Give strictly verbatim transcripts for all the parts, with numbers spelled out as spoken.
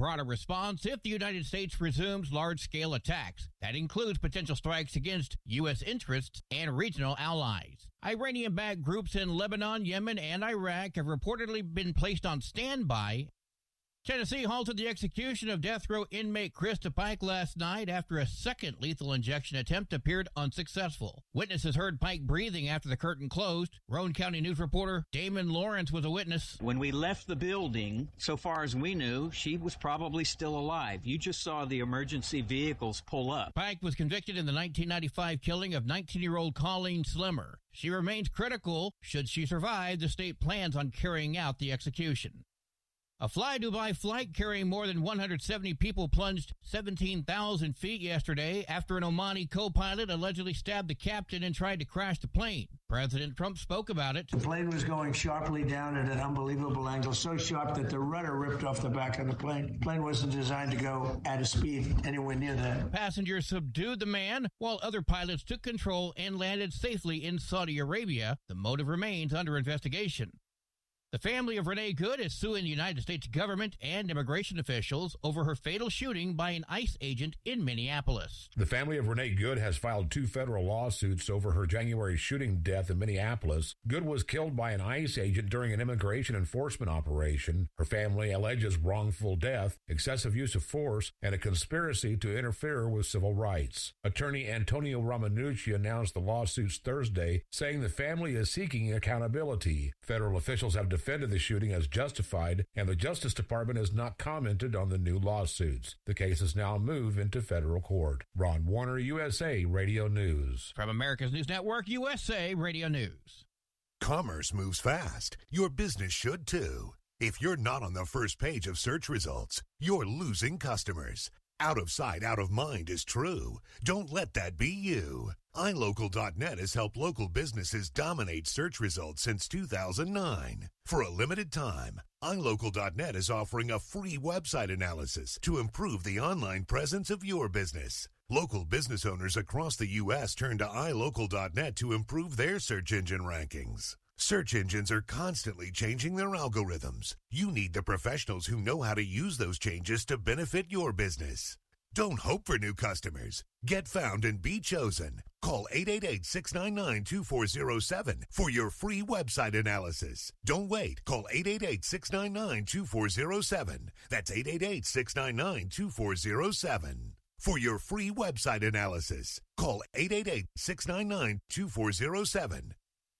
broader response if the United States resumes large-scale attacks. That includes potential strikes against U S interests and regional allies. Iranian-backed groups in Lebanon, Yemen, and Iraq have reportedly been placed on standby. Tennessee halted the execution of death row inmate Krista Pike last night after a second lethal injection attempt appeared unsuccessful. Witnesses heard Pike breathing after the curtain closed. Roane County News reporter Damon Lawrence was a witness. When we left the building, so far as we knew, she was probably still alive. You just saw the emergency vehicles pull up. Pike was convicted in the nineteen ninety-five killing of nineteen-year-old Colleen Slimmer. She remains critical. Should she survive, the state plans on carrying out the execution. A Fly Dubai flight carrying more than one hundred seventy people plunged seventeen thousand feet yesterday after an Omani co-pilot allegedly stabbed the captain and tried to crash the plane. President Trump spoke about it. The plane was going sharply down at an unbelievable angle, so sharp that the rudder ripped off the back of the plane. The plane wasn't designed to go at a speed anywhere near that. Passengers subdued the man, while other pilots took control and landed safely in Saudi Arabia. The motive remains under investigation. The family of Renee Good is suing the United States government and immigration officials over her fatal shooting by an ICE agent in Minneapolis. The family of Renee Good has filed two federal lawsuits over her January shooting death in Minneapolis. Good was killed by an ICE agent during an immigration enforcement operation. Her family alleges wrongful death, excessive use of force, and a conspiracy to interfere with civil rights. Attorney Antonio Ramanucci announced the lawsuits Thursday, saying the family is seeking accountability. Federal officials have defended the shooting as justified, and the Justice Department has not commented on the new lawsuits. The case is now moved into federal court. Ron Warner, U S A Radio News. From America's News Network, U S A Radio News. Commerce moves fast. Your business should too. If you're not on the first page of search results, you're losing customers. Out of sight, out of mind is true. Don't let that be you. i local dot net has helped local businesses dominate search results since two thousand nine. For a limited time, i local dot net is offering a free website analysis to improve the online presence of your business. Local business owners across the U S turn to i local dot net to improve their search engine rankings. Search engines are constantly changing their algorithms. You need the professionals who know how to use those changes to benefit your business. Don't hope for new customers. Get found and be chosen. Call eight eight eight, six nine nine, two four zero seven for your free website analysis. Don't wait. Call eight eight eight, six nine nine, two four zero seven. That's eight eight eight, six nine nine, two four zero seven. For your free website analysis, call eight eight eight, six nine nine, two four zero seven.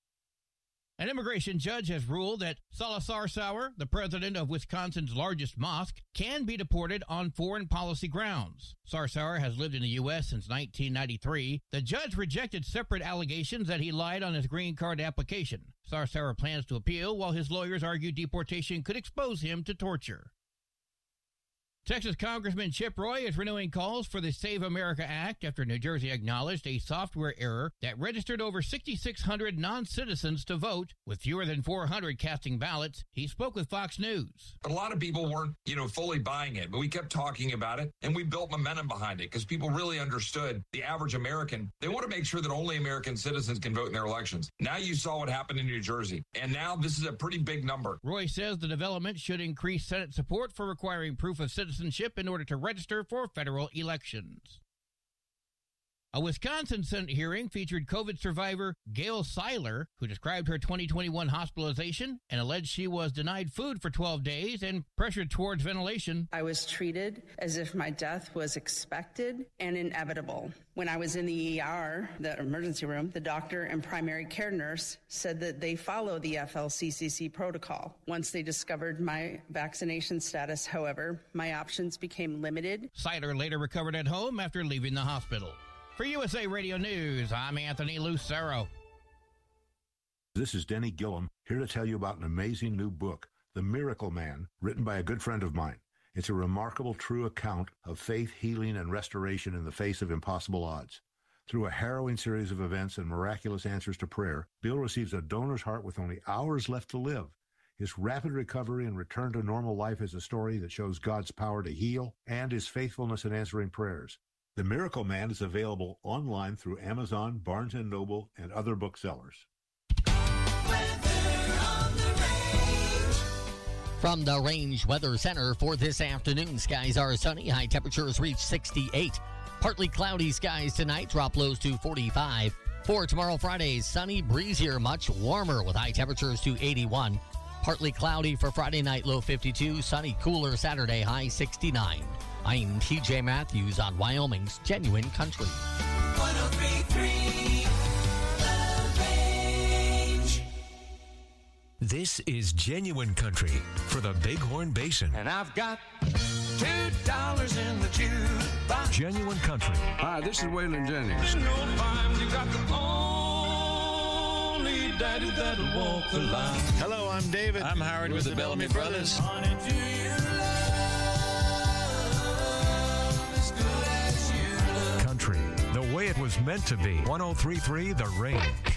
An immigration judge has ruled that Salazar Sauer, the president of Wisconsin's largest mosque, can be deported on foreign policy grounds. Sauer has lived in the U S since nineteen ninety-three. The judge rejected separate allegations that he lied on his green card application. Sauer plans to appeal, while his lawyers argue deportation could expose him to torture. Texas Congressman Chip Roy is renewing calls for the Save America Act after New Jersey acknowledged a software error that registered over six thousand six hundred non-citizens to vote, with fewer than four hundred casting ballots. He spoke with Fox News. But a lot of people weren't, you know, fully buying it, but we kept talking about it, and we built momentum behind it because people really understood the average American. They want to make sure that only American citizens can vote in their elections. Now you saw what happened in New Jersey, and now this is a pretty big number. Roy says the development should increase Senate support for requiring proof of citizenship in order to register for federal elections. A Wisconsin Senate hearing featured COVID survivor Gail Seiler, who described her twenty twenty-one hospitalization and alleged she was denied food for twelve days and pressured towards ventilation. I was treated as if my death was expected and inevitable. When I was in the E R, the emergency room, the doctor and primary care nurse said that they follow the F L C C C protocol. Once they discovered my vaccination status, however, my options became limited. Seiler later recovered at home after leaving the hospital. For U S A Radio News, I'm Anthony Lucero. This is Denny Gillum, here to tell you about an amazing new book, The Miracle Man, written by a good friend of mine. It's a remarkable, true account of faith, healing, and restoration in the face of impossible odds. Through a harrowing series of events and miraculous answers to prayer, Bill receives a donor's heart with only hours left to live. His rapid recovery and return to normal life is a story that shows God's power to heal and his faithfulness in answering prayers. The Miracle Man is available online through Amazon, Barnes and Noble, and other booksellers. From the Range Weather Center for this afternoon, skies are sunny. High temperatures reach sixty-eight. Partly cloudy skies tonight, drop lows to forty-five. For tomorrow, Friday, sunny, breezier, much warmer with high temperatures to eighty-one. Partly cloudy for Friday night, low fifty-two. Sunny, cooler Saturday, high sixty-nine. I'm T J Matthews on Wyoming's Genuine Country. one oh three point three The Range. This is Genuine Country for the Bighorn Basin. And I've got two dollars in the jukebox. Genuine Country. Hi, this is Waylon Jennings. No time, you got the only daddy that'll walk the line. Hello, I'm David. I'm Howard with, with the, the Bellamy, Bellamy Brothers. Honey, do you love as good as you look? Country, the way it was meant to be. one oh three point three The Range.